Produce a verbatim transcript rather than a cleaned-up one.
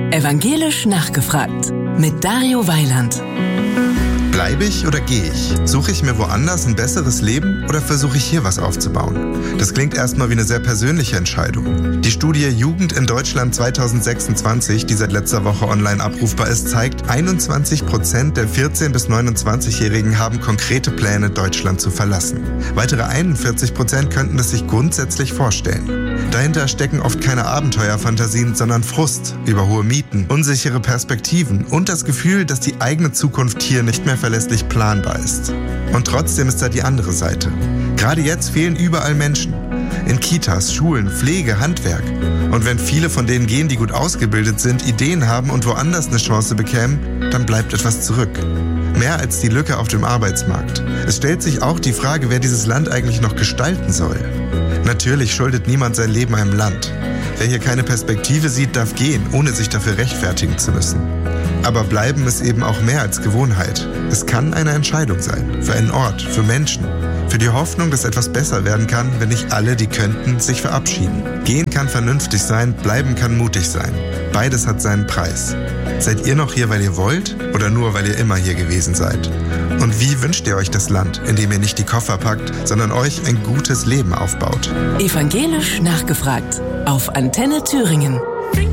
Evangelisch nachgefragt mit Dario Weiland. Bleibe ich oder gehe ich? Suche ich mir woanders ein besseres Leben oder versuche ich hier was aufzubauen? Das klingt erstmal wie eine sehr persönliche Entscheidung. Die Studie Jugend in Deutschland zwanzig sechsundzwanzig, die seit letzter Woche online abrufbar ist, zeigt, einundzwanzig Prozent der vierzehn- bis neunundzwanzigjährigen haben konkrete Pläne, Deutschland zu verlassen. Weitere einundvierzig Prozent könnten es sich grundsätzlich vorstellen. Dahinter stecken oft keine Abenteuerfantasien, sondern Frust über hohe Mieten, unsichere Perspektiven und das Gefühl, dass die eigene Zukunft hier nicht mehr verlässlich planbar ist. Und trotzdem ist da die andere Seite. Gerade jetzt fehlen überall Menschen. In Kitas, Schulen, Pflege, Handwerk. Und wenn viele von denen gehen, die gut ausgebildet sind, Ideen haben und woanders eine Chance bekämen, dann bleibt etwas zurück. Mehr als die Lücke auf dem Arbeitsmarkt. Es stellt sich auch die Frage, wer dieses Land eigentlich noch gestalten soll. Natürlich schuldet niemand sein Leben einem Land. Wer hier keine Perspektive sieht, darf gehen, ohne sich dafür rechtfertigen zu müssen. Aber bleiben ist eben auch mehr als Gewohnheit. Es kann eine Entscheidung sein. Für einen Ort, für Menschen. Für die Hoffnung, dass etwas besser werden kann, wenn nicht alle, die könnten, sich verabschieden. Gehen kann vernünftig sein, bleiben kann mutig sein. Beides hat seinen Preis. Seid ihr noch hier, weil ihr wollt oder nur, weil ihr immer hier gewesen seid? Und wie wünscht ihr euch das Land, in dem ihr nicht die Koffer packt, sondern euch ein gutes Leben aufbaut? Evangelisch nachgefragt auf Antenne Thüringen.